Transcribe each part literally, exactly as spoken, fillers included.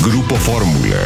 Grupo Fórmula.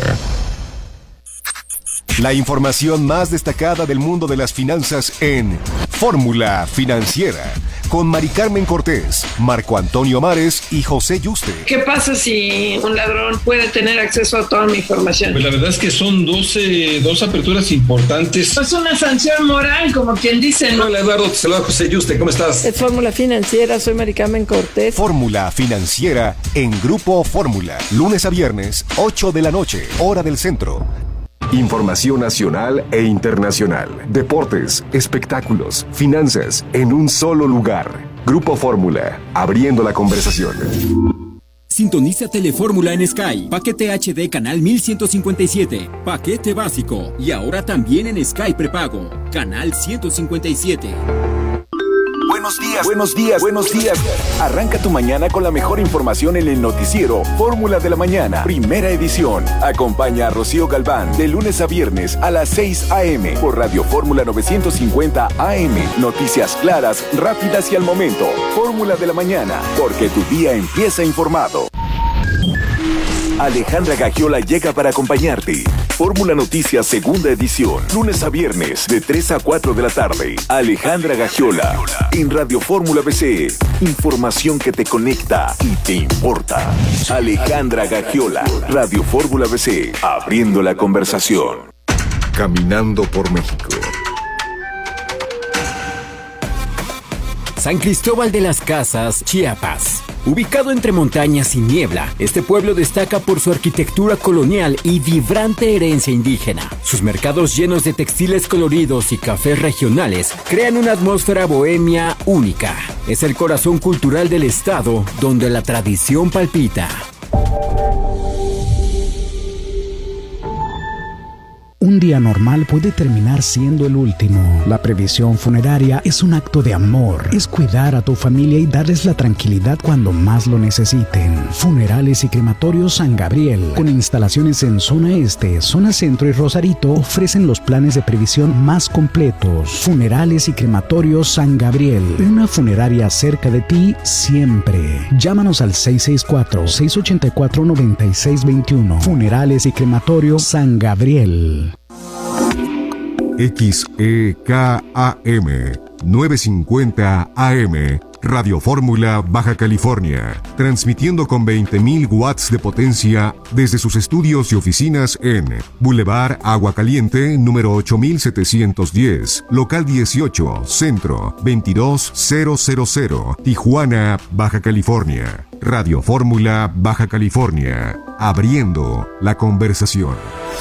La información más destacada del mundo de las finanzas en Fórmula Financiera, con Mari Carmen Cortés, Marco Antonio Mares y José Yuste. ¿Qué pasa si un ladrón puede tener acceso a toda mi información? Pues la verdad es que son doce, dos aperturas importantes. Es una sanción moral, como quien dice, ¿no? Hola Eduardo, te saluda José Yuste, ¿cómo estás? Es Fórmula Financiera, soy Mari Carmen Cortés. Fórmula Financiera en Grupo Fórmula, lunes a viernes, ocho de la noche, hora del centro. Información nacional e internacional, deportes, espectáculos, finanzas, en un solo lugar. Grupo Fórmula, abriendo la conversación. Sintoniza Telefórmula en Sky, paquete H D canal mil ciento cincuenta y siete, paquete básico y ahora también en Sky prepago, canal ciento cincuenta y siete. Buenos días, buenos días, buenos días. Arranca tu mañana con la mejor información en el noticiero Fórmula de la Mañana, primera edición. Acompaña a Rocío Galván de lunes a viernes a las seis a.m. por Radio Fórmula novecientos cincuenta A M. Noticias claras, rápidas y al momento. Fórmula de la Mañana, porque tu día empieza informado. Alejandra Gagiola llega para acompañarte. Fórmula Noticias segunda edición, lunes a viernes de tres a cuatro de la tarde. Alejandra Gagiola en Radio Fórmula B C. Información que te conecta y te importa. Alejandra Gagiola, Radio Fórmula B C, abriendo la conversación. Caminando por México. San Cristóbal de las Casas, Chiapas. Ubicado entre montañas y niebla, este pueblo destaca por su arquitectura colonial y vibrante herencia indígena. Sus mercados llenos de textiles coloridos y cafés regionales crean una atmósfera bohemia única. Es el corazón cultural del estado, donde la tradición palpita. Un día normal puede terminar siendo el último. La previsión funeraria es un acto de amor. Es cuidar a tu familia y darles la tranquilidad cuando más lo necesiten. Funerales y Crematorios San Gabriel, con instalaciones en Zona Este, Zona Centro y Rosarito, ofrecen los planes de previsión más completos. Funerales y Crematorios San Gabriel, una funeraria cerca de ti siempre. Llámanos al seis seis cuatro, seis ocho cuatro, nueve seis dos uno. Funerales y Crematorios San Gabriel. X E K A M novecientos cincuenta A M, Radio Fórmula Baja California, transmitiendo con veinte mil watts de potencia desde sus estudios y oficinas en Boulevard Agua Caliente, número ocho mil setecientos diez, local dieciocho, Centro, veintidós mil, Tijuana, Baja California. Radio Fórmula Baja California, abriendo la conversación.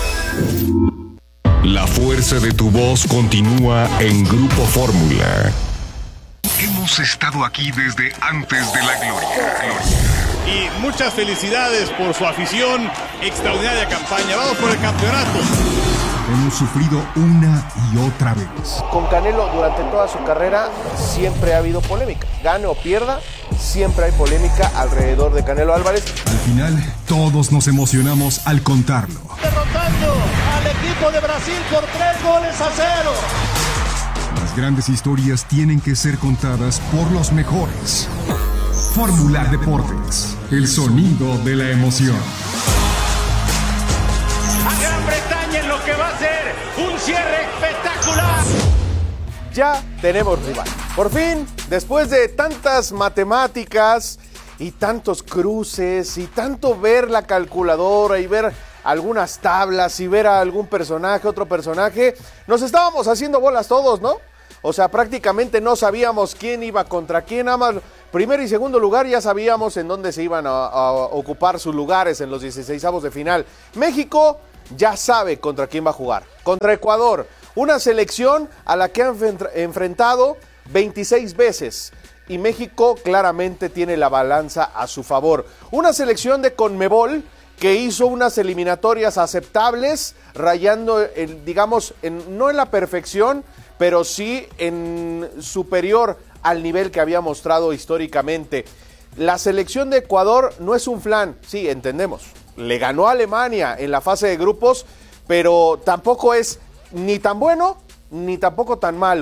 La fuerza de tu voz continúa en Grupo Fórmula. Hemos estado aquí desde antes de la gloria. Y muchas felicidades por su afición, extraordinaria campaña. Vamos por el campeonato. Hemos sufrido una y otra vez. Con Canelo durante toda su carrera siempre ha habido polémica. Gane o pierda, siempre hay polémica alrededor de Canelo Álvarez. Al final, todos nos emocionamos al contarlo. Derrotando al equipo de Brasil por tres goles a cero. Las grandes historias tienen que ser contadas por los mejores. Fórmula Deportes, el sonido de la emoción. A Gran Bretaña en lo que va a ser un cierre espectacular. Ya tenemos rival. Por fin, después de tantas matemáticas y tantos cruces y tanto ver la calculadora y ver algunas tablas y ver a algún personaje, otro personaje, nos estábamos haciendo bolas todos, ¿no? O sea, prácticamente no sabíamos quién iba contra quién, nada más primero y segundo lugar ya sabíamos en dónde se iban a, a ocupar sus lugares en los dieciseisavos de final. México ya sabe contra quién va a jugar, contra Ecuador, una selección a la que han enfrentado veintiséis veces. Y México claramente tiene la balanza a su favor. Una selección de CONMEBOL que hizo unas eliminatorias aceptables, rayando, el, digamos, en, no en la perfección, pero sí en superior al nivel que había mostrado históricamente. La selección de Ecuador no es un flan, sí, entendemos. Le ganó a Alemania en la fase de grupos, pero tampoco es ni tan bueno ni tampoco tan malo.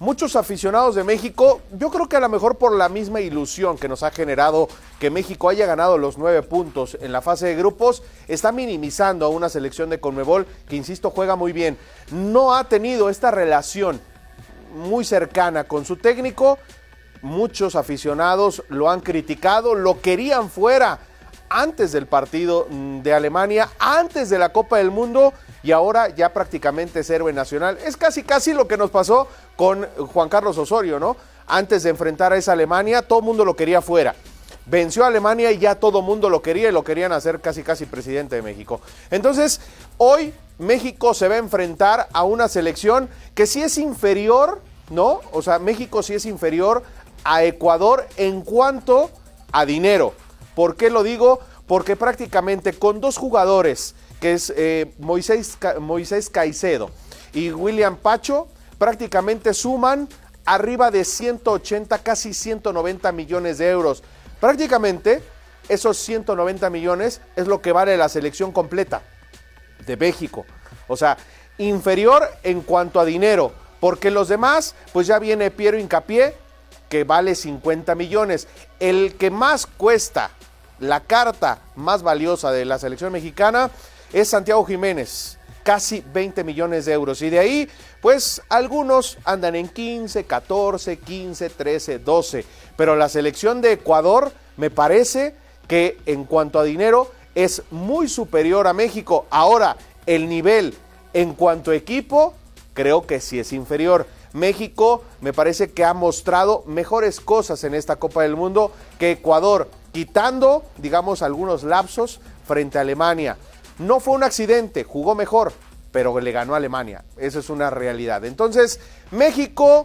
muchos aficionados de México, yo creo que a lo mejor por la misma ilusión que nos ha generado que México haya ganado los nueve puntos en la fase de grupos, está minimizando a una selección de Conmebol que, insisto, juega muy bien. No ha tenido esta relación muy cercana con su técnico. Muchos aficionados lo han criticado, lo querían fuera antes del partido de Alemania, antes de la Copa del Mundo, y ahora ya prácticamente es héroe nacional. Es casi casi lo que nos pasó con Juan Carlos Osorio, ¿no? Antes de enfrentar a esa Alemania, todo el mundo lo quería fuera. Venció a Alemania y ya todo el mundo lo quería y lo querían hacer casi casi presidente de México. Entonces, hoy México se va a enfrentar a una selección que sí es inferior, ¿no? O sea, México sí es inferior a Ecuador en cuanto a dinero. ¿Por qué lo digo? Porque prácticamente con dos jugadores, que es eh, Moisés, Moisés Caicedo y William Pacho, prácticamente suman arriba de ciento ochenta, casi ciento noventa millones de euros. Prácticamente esos ciento noventa millones es lo que vale la selección completa de México. O sea, inferior en cuanto a dinero, porque los demás, pues ya viene Piero Hincapié, que vale cincuenta millones. El que más cuesta, la carta más valiosa de la selección mexicana, es Santiago Jiménez, casi veinte millones de euros. Y de ahí, pues algunos andan en quince, catorce, quince, trece, doce. Pero la selección de Ecuador me parece que en cuanto a dinero es muy superior a México. Ahora, el nivel en cuanto a equipo, creo que sí es inferior. México me parece que ha mostrado mejores cosas en esta Copa del Mundo que Ecuador, quitando, digamos, algunos lapsos frente a Alemania. No fue un accidente, jugó mejor, pero le ganó a Alemania. Esa es una realidad. Entonces, México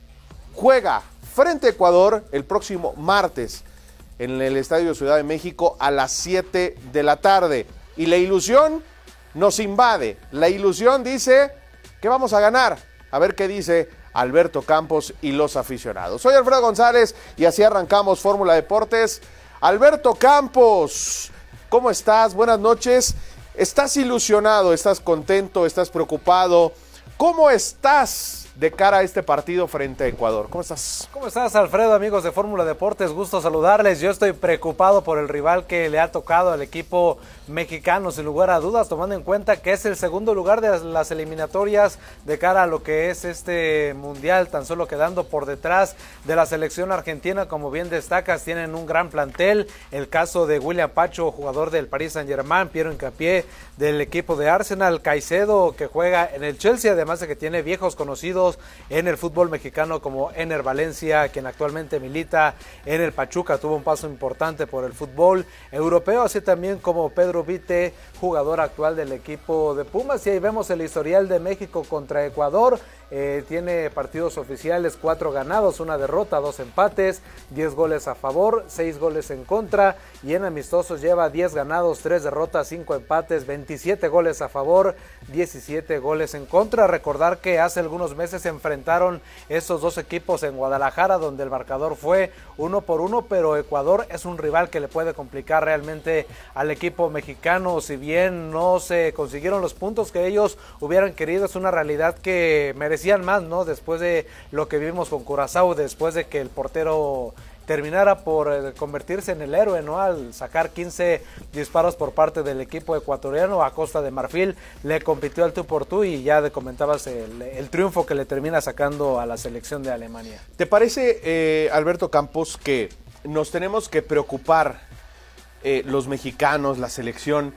juega frente a Ecuador el próximo martes en el Estadio Ciudad de México a las siete de la tarde. Y la ilusión nos invade. La ilusión dice que vamos a ganar. A ver qué dice Alberto Campos y los aficionados. Soy Alfredo González y así arrancamos Fórmula Deportes. Alberto Campos, ¿cómo estás? Buenas noches. ¿Estás ilusionado? ¿Estás contento? ¿Estás preocupado? ¿Cómo estás de cara a este partido frente a Ecuador? ¿Cómo estás? ¿Cómo estás, Alfredo? Amigos de Fórmula Deportes, gusto saludarles. Yo estoy preocupado por el rival que le ha tocado al equipo mexicano, sin lugar a dudas, tomando en cuenta que es el segundo lugar de las eliminatorias de cara a lo que es este mundial, tan solo quedando por detrás de la selección argentina. Como bien destacas, tienen un gran plantel. El caso de William Pacho, jugador del Paris Saint-Germain, Piero Hincapié del equipo de Arsenal, Caicedo, que juega en el Chelsea, además de que tiene viejos conocidos en el fútbol mexicano como Ener Valencia, quien actualmente milita en el Pachuca, tuvo un paso importante por el fútbol europeo, así también como Pedro Vite, jugador actual del equipo de Pumas. Y ahí vemos el historial de México contra Ecuador. Eh, tiene partidos oficiales, cuatro ganados, una derrota, dos empates, diez goles a favor, seis goles en contra, y en amistosos lleva diez ganados, tres derrotas, cinco empates, veintisiete goles a favor, diecisiete goles en contra. Recordar que hace algunos meses se enfrentaron estos dos equipos en Guadalajara, donde el marcador fue uno por uno, pero Ecuador es un rival que le puede complicar realmente al equipo mexicano. Si bien no se consiguieron los puntos que ellos hubieran querido, es una realidad que merece decían más, ¿no? Después de lo que vimos con Curazao, después de que el portero terminara por eh, convertirse en el héroe, ¿no? Al sacar quince disparos por parte del equipo ecuatoriano a Costa de Marfil, le compitió al tú por tú y ya de comentabas el, el triunfo que le termina sacando a la selección de Alemania. ¿Te parece, eh, Alberto Campos, que nos tenemos que preocupar eh, los mexicanos, la selección,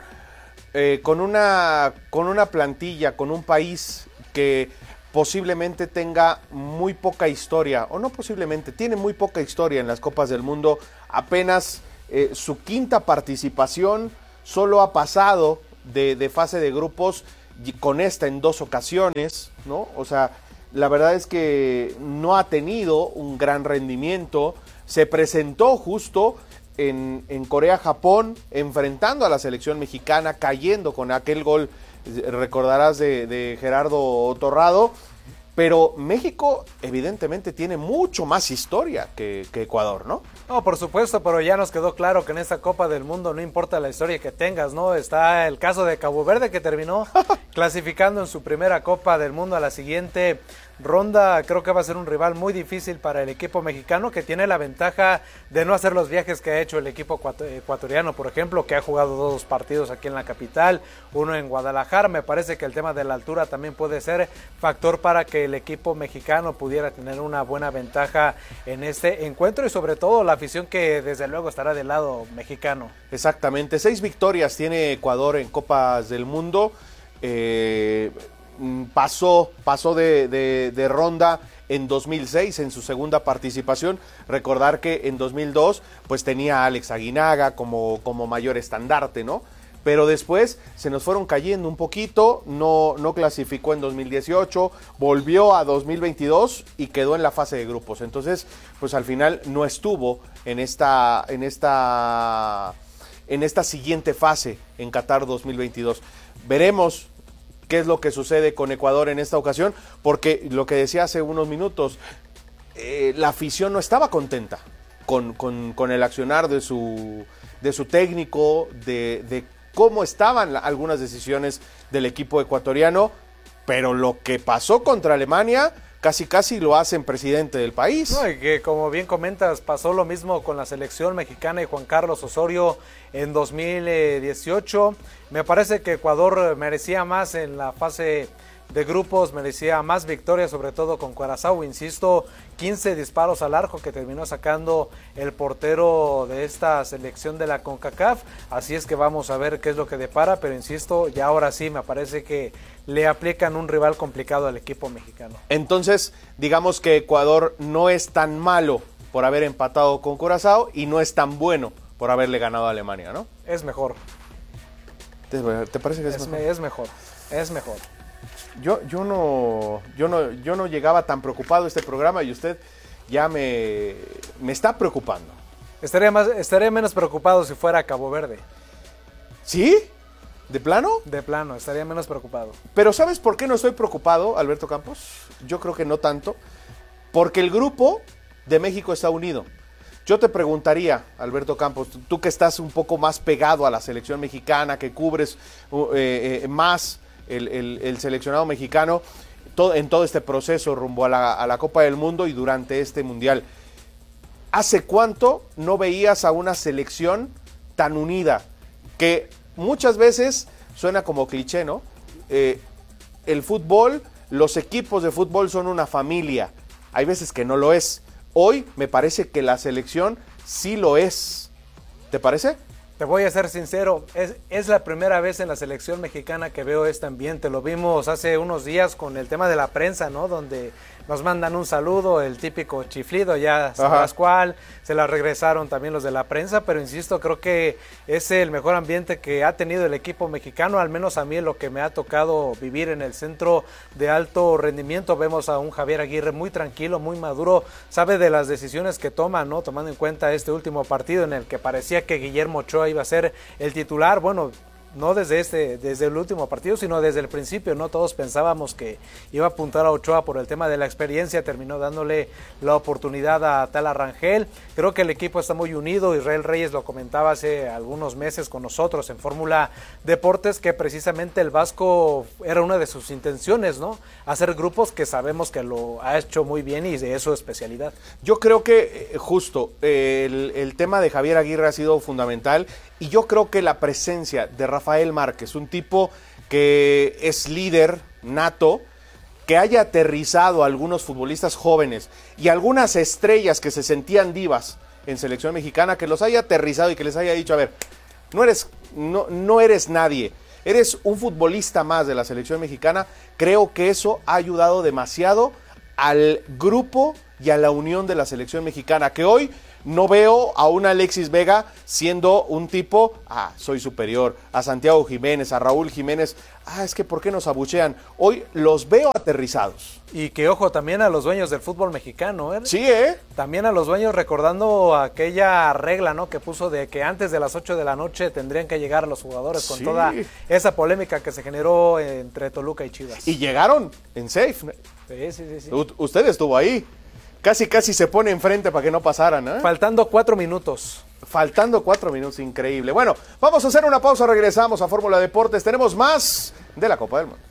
eh, con una, con una plantilla, con un país que posiblemente tenga muy poca historia, o no posiblemente, tiene muy poca historia en las Copas del Mundo, apenas eh, su quinta participación, solo ha pasado de, de fase de grupos y con esta en dos ocasiones, ¿no? O sea, la verdad es que no ha tenido un gran rendimiento, se presentó justo en, en Corea-Japón, enfrentando a la selección mexicana, cayendo con aquel gol, recordarás, de, de Gerardo Torrado, pero México evidentemente tiene mucho más historia que, que Ecuador, ¿no? No, por supuesto, pero ya nos quedó claro que en esta Copa del Mundo no importa la historia que tengas, ¿no? Está el caso de Cabo Verde, que terminó clasificando en su primera Copa del Mundo a la siguiente ronda. Creo que va a ser un rival muy difícil para el equipo mexicano, que tiene la ventaja de no hacer los viajes que ha hecho el equipo ecuatoriano, por ejemplo, que ha jugado dos partidos aquí en la capital, uno en Guadalajara. Me parece que el tema de la altura también puede ser factor para que el equipo mexicano pudiera tener una buena ventaja en este encuentro, y sobre todo la afición que desde luego estará del lado mexicano. Exactamente, seis victorias tiene Ecuador en Copas del Mundo. Eh, pasó, pasó de, de, de ronda en dos mil seis en su segunda participación. Recordar que en dos mil dos pues tenía a Alex Aguinaga como, como mayor estandarte, ¿no? Pero después se nos fueron cayendo un poquito, no, no clasificó en dos mil dieciocho, volvió a dos mil veintidós y quedó en la fase de grupos. Entonces, pues al final no estuvo en esta, en esta, en esta siguiente fase en Qatar dos mil veintidós. Veremos qué es lo que sucede con Ecuador en esta ocasión, porque lo que decía hace unos minutos, eh, la afición no estaba contenta con, con, con el accionar de su, de su técnico, de, de cómo estaban la, algunas decisiones del equipo ecuatoriano, pero lo que pasó contra Alemania casi casi lo hacen presidente del país. No, y que como bien comentas, pasó lo mismo con la selección mexicana y Juan Carlos Osorio en dos mil dieciocho. Me parece que Ecuador merecía más en la fase de grupos, merecía más victorias, sobre todo con Curazao, insisto, quince disparos al arco que terminó sacando el portero de esta selección de la CONCACAF, así es que vamos a ver qué es lo que depara, pero insisto, ya ahora sí me parece que le aplican un rival complicado al equipo mexicano. Entonces, digamos que Ecuador no es tan malo por haber empatado con Curazao y no es tan bueno por haberle ganado a Alemania, ¿no? Es mejor. ¿Te, te parece que es, es mejor? Es mejor, es mejor. Yo, yo no, yo no, yo no llegaba tan preocupado a este programa y usted ya me, me está preocupando. Estaría más, estaría menos preocupado si fuera Cabo Verde. ¿Sí? ¿De plano? De plano, estaría menos preocupado. Pero ¿sabes por qué no estoy preocupado, Alberto Campos? Yo creo que no tanto. Porque el grupo de México está unido. Yo te preguntaría, Alberto Campos, tú que estás un poco más pegado a la selección mexicana, que cubres eh, eh, más el, el, el seleccionado mexicano todo, en todo este proceso rumbo a la, a la Copa del Mundo y durante este Mundial. ¿Hace cuánto no veías a una selección tan unida? Que muchas veces suena como cliché, ¿no? Eh, el fútbol, los equipos de fútbol son una familia. Hay veces que no lo es. Hoy me parece que la selección sí lo es. ¿Te parece? Te voy a ser sincero, es, es la primera vez en la selección mexicana que veo este ambiente. Lo vimos hace unos días con el tema de la prensa, ¿no? Donde nos mandan un saludo, el típico chiflido, ya sabes cuál, se la regresaron también los de la prensa, pero insisto, creo que es el mejor ambiente que ha tenido el equipo mexicano, al menos a mí es lo que me ha tocado vivir en el centro de alto rendimiento. Vemos a un Javier Aguirre muy tranquilo, muy maduro, sabe de las decisiones que toma, ¿no? Tomando en cuenta este último partido en el que parecía que Guillermo Ochoa iba a ser el titular, bueno, no desde este, desde el último partido, sino desde el principio, ¿no? Todos pensábamos que iba a apuntar a Ochoa por el tema de la experiencia, terminó dándole la oportunidad a Tala Rangel. Creo que el equipo está muy unido. Israel Reyes lo comentaba hace algunos meses con nosotros en Fórmula Deportes, que precisamente el Vasco era una de sus intenciones, ¿no? Hacer grupos, que sabemos que lo ha hecho muy bien y de eso especialidad. Yo creo que eh, justo eh, el, el tema de Javier Aguirre ha sido fundamental. Y yo creo que la presencia de Rafael Márquez, un tipo que es líder nato, que haya aterrizado a algunos futbolistas jóvenes y algunas estrellas que se sentían divas en selección mexicana, que los haya aterrizado y que les haya dicho, a ver, no eres, no, no eres nadie, eres un futbolista más de la selección mexicana. Creo que eso ha ayudado demasiado al grupo y a la unión de la selección mexicana, que hoy no veo a un Alexis Vega siendo un tipo, ah, soy superior, a Santiago Jiménez, a Raúl Jiménez, ah, es que ¿por qué nos abuchean? Hoy los veo aterrizados. Y que ojo también a los dueños del fútbol mexicano, ¿eh? Sí, ¿eh? También a los dueños, recordando aquella regla, ¿no? Que puso de que antes de las ocho de la noche tendrían que llegar los jugadores, con sí. toda esa polémica que se generó entre Toluca y Chivas. Y llegaron en safe. Sí, sí, sí. sí. U- usted estuvo ahí. Casi, casi se pone enfrente para que no pasaran, ¿eh? Faltando cuatro minutos. Faltando cuatro minutos, increíble. Bueno, vamos a hacer una pausa, regresamos a Fórmula Deportes. Tenemos más de la Copa del Mundo.